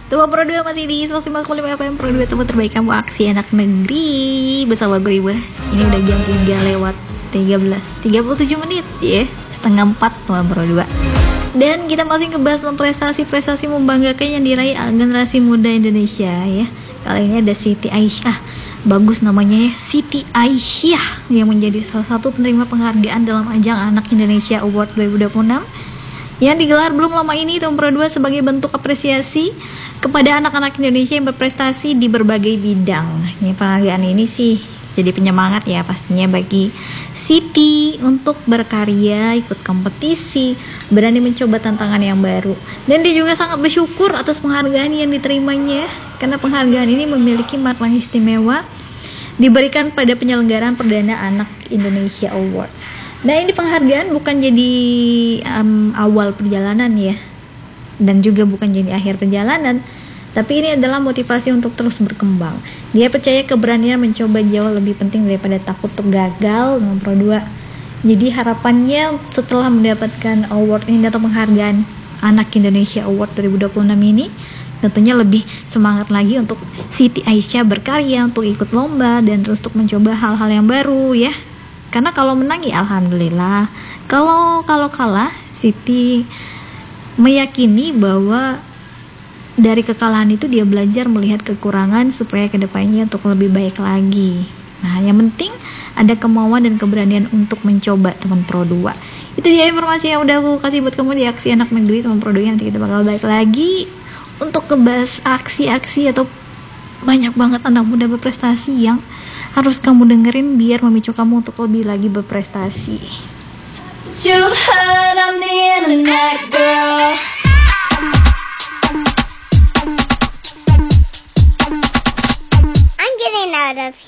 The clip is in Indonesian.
Tuh Pro 2 masih di 105,5 FM Pro 2, tempat terbaik kamu aksi anak negeri bersama gue Iba. Ini udah jam 3 lewat 37 menit ya, setengah 4 tuh Pro 2. Dan kita masih ngebahas tentang prestasi-prestasi membanggakan yang diraih generasi muda Indonesia ya. Kali ini ada Siti Aisyah, bagus namanya ya, Siti Aisyah, yang menjadi salah satu penerima penghargaan dalam ajang Anak Indonesia Award 2026 yang digelar belum lama ini tahun Pro 2 sebagai bentuk apresiasi kepada anak-anak Indonesia yang berprestasi di berbagai bidang. Ini penghargaan ini sih jadi penyemangat ya pastinya bagi Siti untuk berkarya, ikut kompetisi, berani mencoba tantangan yang baru. Dan dia juga sangat bersyukur atas penghargaan yang diterimanya, karena penghargaan ini memiliki makna istimewa diberikan pada penyelenggaraan perdana Anak Indonesia Awards. Nah, ini penghargaan bukan jadi awal perjalanan ya, dan juga bukan jadi akhir perjalanan, tapi ini adalah motivasi untuk terus berkembang. Dia percaya keberanian mencoba jauh lebih penting daripada takut untuk gagal dalam Pro 2. Jadi harapannya setelah mendapatkan award ini atau penghargaan Anak Indonesia Award 2026 ini, tentunya lebih semangat lagi untuk Siti Aisyah berkarya, untuk ikut lomba dan terus untuk mencoba hal-hal yang baru ya. Karena kalau menang ya alhamdulillah. Kalau kalah, Siti meyakini bahwa dari kekalahan itu dia belajar melihat kekurangan supaya kedepannya untuk lebih baik lagi. Nah, yang penting ada kemauan dan keberanian untuk mencoba teman Pro 2. Itu dia informasi yang udah aku kasih buat kamu di aksi anak negeri teman Pro 2. Nanti kita bakal balik lagi untuk ngebahas aksi-aksi atau banyak banget anak muda berprestasi yang harus kamu dengerin biar memicu kamu untuk lebih lagi berprestasi. You heard I'm the internet girl. I'm getting out of here.